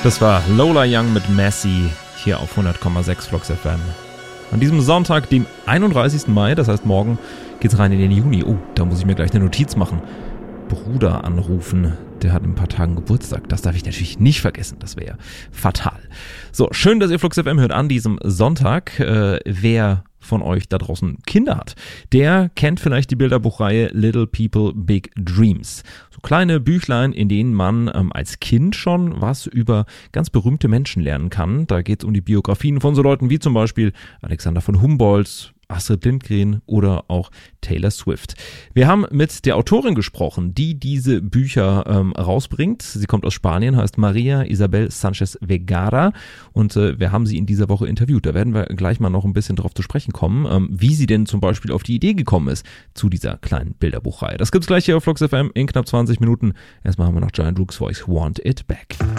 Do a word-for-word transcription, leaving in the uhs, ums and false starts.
Das war Lola Young mit Messi hier auf hundert Komma sechs Flux F M. An diesem Sonntag, dem einunddreißigsten Mai, das heißt morgen, geht's rein in den Juni. Oh, da muss ich mir gleich eine Notiz machen. Bruder anrufen, der hat in ein paar Tagen Geburtstag. Das darf ich natürlich nicht vergessen, das wäre fatal. So, schön, dass ihr Flux F M hört an diesem Sonntag. Äh, wer von euch da draußen Kinder hat, der kennt vielleicht die Bilderbuchreihe Little People Big Dreams. So kleine Büchlein, in denen man ähm, als Kind schon was über ganz berühmte Menschen lernen kann. Da geht es um die Biografien von so Leuten wie zum Beispiel Alexander von Humboldt, Astrid Lindgren oder auch Taylor Swift. Wir haben mit der Autorin gesprochen, die diese Bücher ähm, rausbringt. Sie kommt aus Spanien, heißt Maria Isabel Sanchez Vergara und äh, wir haben sie in dieser Woche interviewt. Da werden wir gleich mal noch ein bisschen drauf zu sprechen kommen, ähm, wie sie denn zum Beispiel auf die Idee gekommen ist zu dieser kleinen Bilderbuchreihe. Das gibt's gleich hier auf Flux F M in knapp zwanzig Minuten. Erstmal haben wir noch Giant Rook's Voice, Want It Back.